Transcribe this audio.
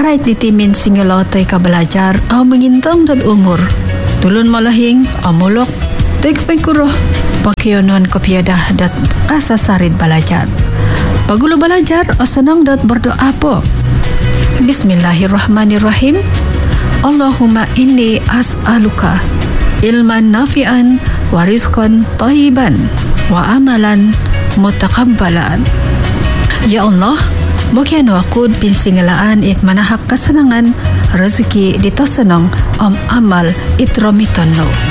Karait ditimin singelotoy ka belajar au mengintong dan umur. Tulun malahing amulok tay kapaykuroh pakyonon kopiadah dat asasarit belajar. Pagulo belajar o senang dat berdoa po. Bismillahirrahmanirrahim. Allahumma inni as'aluka ilman nafi'an wa rizqan thayyiban wa amalan mutakabbalan. Ya Allah, bukyan wakud pinsingalaan it manahak kasenangan rezeki ditosenong amal itromitonno.